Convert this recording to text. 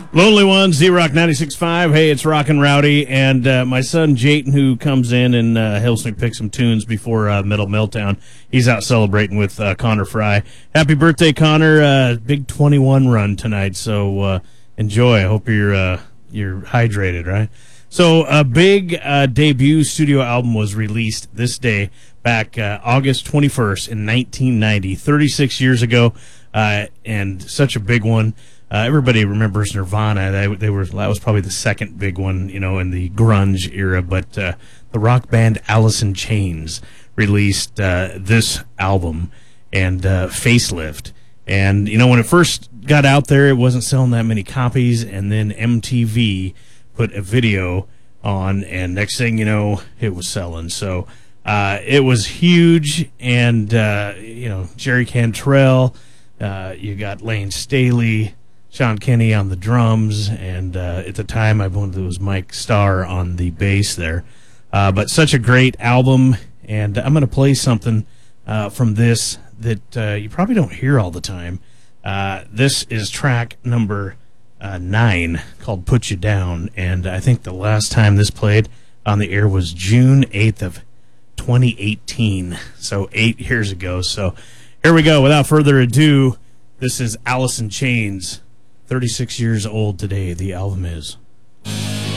Lonely Ones, Z-Rock 96.5. Hey, it's Rockin' Rowdy, and my son Jayton, who comes in and helps me pick some tunes before Metal Meltdown, he's out celebrating with Connor Fry. Happy birthday, Connor. Big 21 run tonight, so enjoy. I hope you're hydrated, right? So a big debut studio album was released this day, back August 21st in 1990, 36 years ago, and such a big one. Everybody remembers Nirvana. That was probably the second big one, in the grunge era. But the rock band Alice in Chains released this album and Facelift. And when it first got out there, it wasn't selling that many copies. And then MTV put a video on, and next thing you know, it was selling. So it was huge. And Jerry Cantrell, you got Lane Staley, Sean Kinney on the drums, and at the time I believe it was Mike Starr on the bass there. But such a great album, and I'm going to play something from this that you probably don't hear all the time. This is track number 9, called Put You Down, and I think the last time this played on the air was June 8th of 2018, so 8 years ago. So here we go. Without further ado, this is Alice in Chains. 36 years old today, the album is.